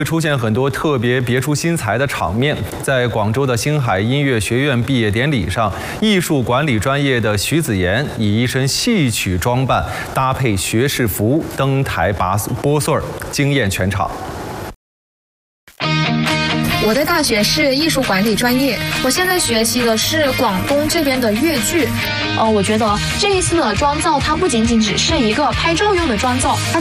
出现很多特别别出心裁的场面。在广州的星海音乐学院毕业典礼上，艺术管理专业的徐子言以一身戏曲装扮搭配学士服登台拨穗儿，惊艳全场。 我的大学是艺术管理专业，我现在学习的是广东这边的粤剧。 我觉得这一次的妆造它不仅仅只是一个拍照用的妆造，它